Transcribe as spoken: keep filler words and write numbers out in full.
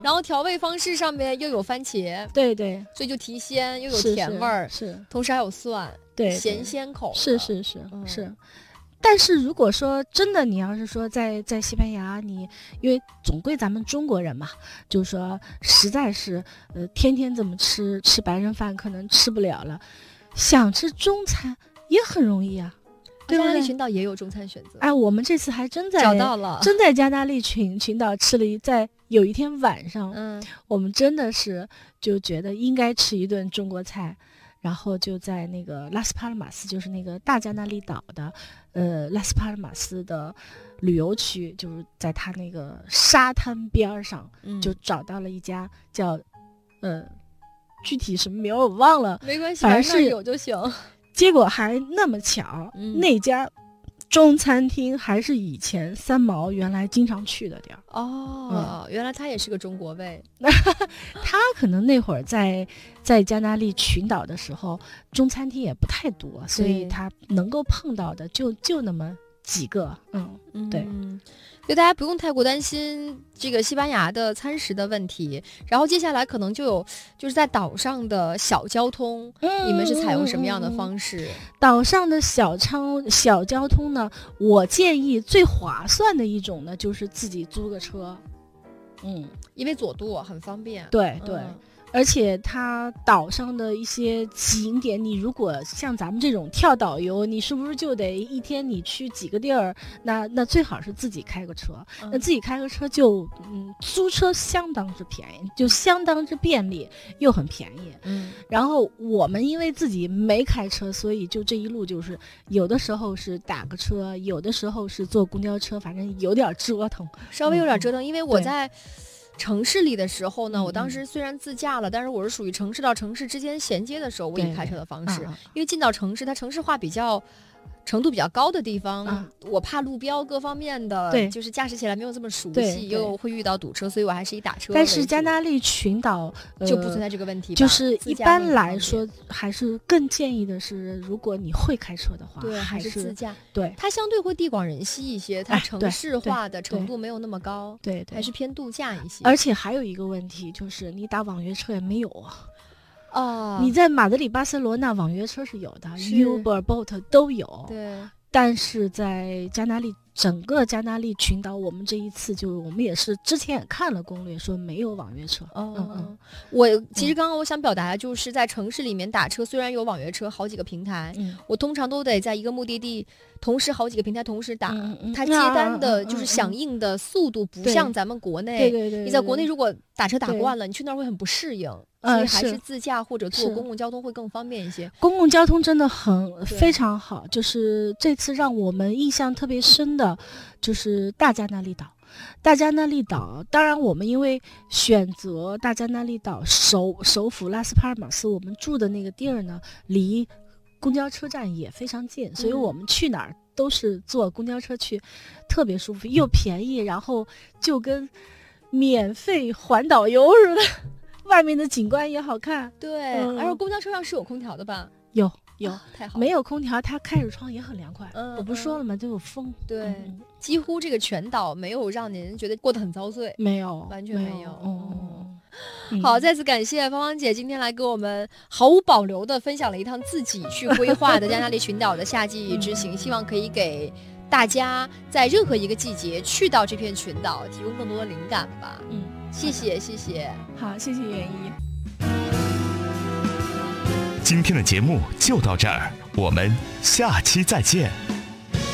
然后调味方式上面又有番茄， 对对， 所以就提鲜又有甜味儿， 是，是是同时还有蒜， 对， 咸鲜口， 是是是、嗯、是。 但是如果说真的，你要是说在在西班牙，你因为总归咱们中国人嘛，就是说实在是呃天天这么吃吃白人饭可能吃不了了，想吃中餐也很容易啊。 加那利群岛也有中餐选择。 哎，我们这次还真在找到了， 真在加那利群群岛吃了一，在有一天晚上， 嗯， 我们真的是就觉得应该吃一顿中国菜。然后就在那个拉斯帕尔马斯，就是那个大加那利岛的，呃，拉斯帕尔马斯的旅游区，就是在它那个沙滩边上， 嗯、 就找到了一家叫，呃，具体什么名我忘了， 没关系， 反正是有就行。 结果还那么巧， 嗯、 那家中餐厅还是以前三毛原来经常去的地儿。 哦、嗯，原来他也是个中国胃。 他可能那会儿在在加那利群岛的时候，中餐厅也不太多，所以他能够碰到的就就那么几个。嗯嗯，对。 所以大家不用太过担心这个西班牙的餐食的问题。然后接下来可能就有就是在岛上的小交通，嗯、你们是采用什么样的方式？ 岛上的小仓小交通呢，我建议最划算的一种呢，就是自己租个车。嗯， 因为佐渡很方便。 对对。嗯，而且它岛上的一些景点，你如果像咱们这种跳导游，你是不是就得一天你去几个地儿？那那最好是自己开个车，嗯、那自己开个车就嗯，租车相当之便宜，就相当之便利，又很便宜。 嗯， 然后我们因为自己没开车，所以就这一路就是有的时候是打个车，有的时候是坐公交车，反正有点折腾， 稍微有点折腾，嗯、因为我在。城市里的时候呢， 嗯、 我当时虽然自驾了，但是我是属于城市到城市之间衔接的时候，我以开车的方式， 啊、 因为进到城市，它城市化比较程度比较高的地方， 啊、 我怕路标各方面的， 对， 就是驾驶起来没有这么熟悉，又会遇到堵车，所以我还是以打车为主。 但是加那利群岛、呃、 就不存在这个问题吧， 就是一般来说还是更建议的是，如果你会开车的话， 对， 还是自驾， 对， 它相对会地广人稀一些，它城市化的程度没有那么高， 对 对, 对， 还是偏度假一些。 而且还有一个问题就是你打网约车也没有啊。 哦， 你在马德里、巴塞罗那网约车是有的 ，Uber、Bolt 都有。 对， 但是在加那利整个加那利群岛，我们这一次就我们也是之前也看了攻略，说没有网约车。 哦， 嗯嗯， 我其实刚刚我想表达的就是在城市里面打车，虽然有网约车好几个平台， 嗯、 我通常都得在一个目的地同时好几个平台同时打， 嗯嗯、 它接单的就是响应的速度不像咱们国内。 对对 对, 对, 对， 你在国内如果打车打惯了，你去那儿会很不适应。所以还是自驾或者坐公共交通会更方便一些。 公共交通真的很非常好，就是这次让我们印象特别深的，就是大加那利岛。大加那利岛，当然我们因为选择大加那利岛首首府拉斯帕尔马斯，我们住的那个地儿呢，离公交车站也非常近，所以我们去哪儿都是坐公交车去，特别舒服又便宜，然后就跟免费环岛游似的。外面的景观也好看， 对， 嗯、 而且公交车上是有空调的吧？ 有有、 啊，太好了。 没有空调，它开着窗也很凉快。 嗯， 我不说了吗？都有风。 对、 嗯， 几乎这个全岛没有让您觉得过得很遭罪， 没有， 完全没有。 哦、 嗯，好，再次感谢芳芳姐今天来给我们毫无保留的分享了一趟自己去规划的加那利群岛的夏季之行，希望可以给大家在任何一个季节去到这片群岛提供更多的灵感吧。 嗯。 谢谢谢谢， 好，谢谢袁一。 今天的节目就到这儿，我们下期再见。